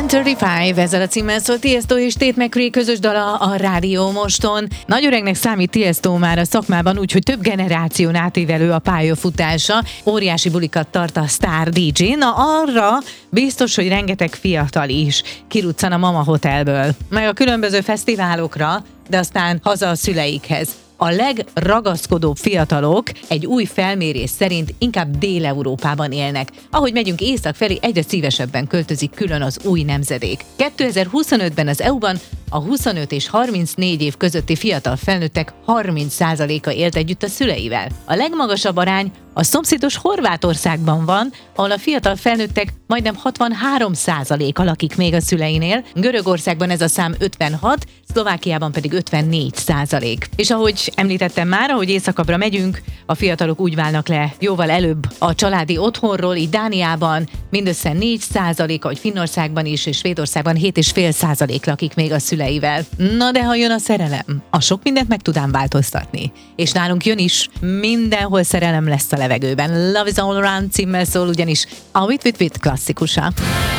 1935, ezzel a címmel szól Tiesto és Tate McRae közös dala a Rádió Moston. Nagy öregnek számít Tiesto már a szakmában, úgyhogy több generáción átívelő a pályafutása. Óriási bulikat tart a Star DJ. Na arra biztos, hogy rengeteg fiatal is kiruccan a Mama Hotelből, meg a különböző fesztiválokra, de aztán haza a szüleikhez. A legragaszkodóbb fiatalok egy új felmérés szerint inkább Dél-Európában élnek. Ahogy megyünk észak felé, egyre szívesebben költözik külön az új nemzedék. 2025-ben az EU-ban a 25 és 34 év közötti fiatal felnőttek 30%-a élt együtt a szüleivel. A legmagasabb arány a szomszédos Horvátországban van, ahol a fiatal felnőttek majdnem 63%-a lakik még a szüleinél, Görögországban ez a szám 56, Szlovákiában pedig 54%. És ahogy említettem már, ahogy északabbra megyünk, a fiatalok úgy válnak le jóval előbb a családi otthonról, így Dániában mindössze 4%, ahogy Finnországban is, és Svédországban 7,5% lakik még a szüleivel. Na de ha jön a szerelem, a sok mindent meg tudám változtatni. És nálunk jön is, mindenhol szerelem lesz a levegőben. Love is all around címmel szól ugyanis a With klasszikusa.